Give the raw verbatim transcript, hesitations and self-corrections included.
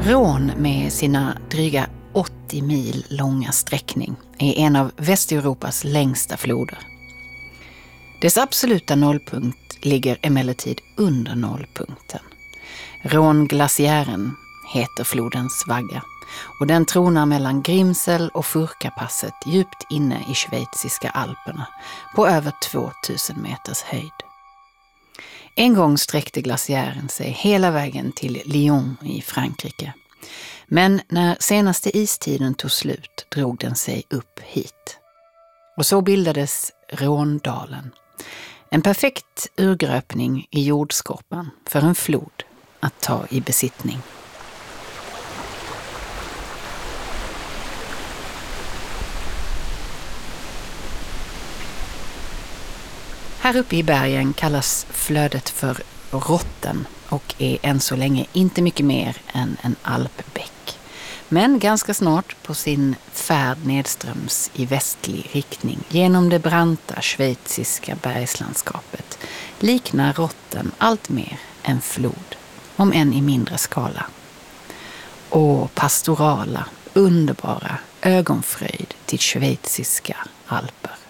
Rhône med sina dryga åttio mil långa sträckning är en av Västeuropas längsta floder. Dess absoluta nollpunkt ligger emellertid under nollpunkten. Rhône-glaciären heter flodens vagga och den tronar mellan Grimsel och Furkapasset djupt inne i schweiziska alperna på över tvåtusen meters höjd. En gång sträckte glaciären sig hela vägen till Lyon i Frankrike. Men när senaste istiden tog slut drog den sig upp hit. Och så bildades Rhônedalen. En perfekt urgröpning i jordskorpan för en flod att ta i besittning. Här uppe i bergen kallas flödet för Rotten och är än så länge inte mycket mer än en alpbäck. Men ganska snart på sin färd nedströms i västlig riktning genom det branta schweiziska bergslandskapet liknar Rotten allt mer en flod, om än i mindre skala. Åh, pastorala, underbara ögonfröjd till schweiziska alper.